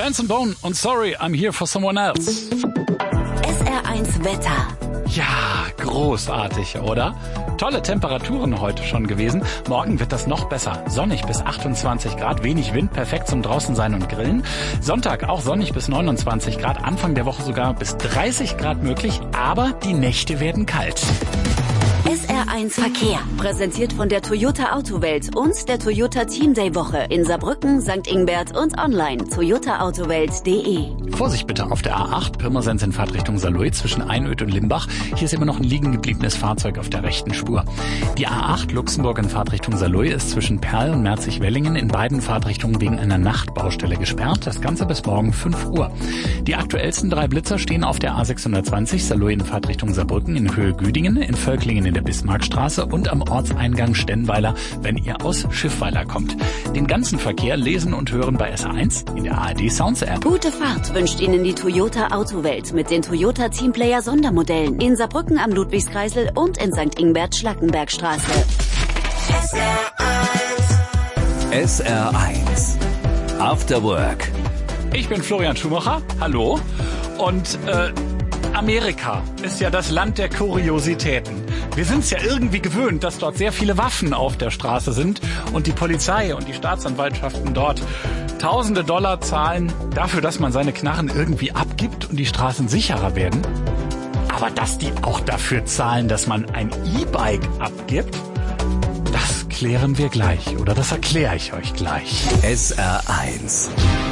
Benson Bone und Sorry, I'm Here for Someone Else. SR1 Wetter. Ja, großartig, oder? Tolle Temperaturen heute schon gewesen. Morgen wird das noch besser. Sonnig bis 28 Grad, wenig Wind, perfekt zum draußen sein und grillen. Sonntag auch sonnig bis 29 Grad, Anfang der Woche sogar bis 30 Grad möglich, aber die Nächte werden kalt. SR1 Verkehr, präsentiert von der Toyota Autowelt und der Toyota Team Day Woche in Saarbrücken, St. Ingbert und online toyotaautowelt.de. Vorsicht bitte auf der A8, Pirmasens in Fahrtrichtung Saarlouis zwischen Einöd und Limbach. Hier ist immer noch ein liegen gebliebenes Fahrzeug auf der rechten Spur. Die A8 Luxemburg in Fahrtrichtung Saarlouis ist zwischen Perl und Merzig-Wellingen in beiden Fahrtrichtungen wegen einer Nachtbaustelle gesperrt. Das Ganze bis morgen 5 Uhr. Die aktuellsten 3 Blitzer stehen auf der A620 Saarlouis in Fahrtrichtung Saarbrücken in Höhe Güdingen, in Völklingen in der Bismarckstraße und am Ortseingang Stennweiler, wenn ihr aus Schiffweiler kommt. Den ganzen Verkehr lesen und hören bei SR1 in der ARD Sounds App. Gute Fahrt wünscht Ihnen die Toyota Autowelt mit den Toyota Teamplayer Sondermodellen in Saarbrücken am Ludwigskreisel und in St. Ingbert Schlackenbergstraße. SR1 After Work. Ich bin Florian Schumacher, hallo. Und Amerika ist ja das Land der Kuriositäten. Wir sind es ja irgendwie gewöhnt, dass dort sehr viele Waffen auf der Straße sind und die Polizei und die Staatsanwaltschaften dort tausende Dollar zahlen dafür, dass man seine Knarren irgendwie abgibt und die Straßen sicherer werden. Aber dass die auch dafür zahlen, dass man ein E-Bike abgibt, das klären wir gleich oder das erkläre ich euch gleich. SR1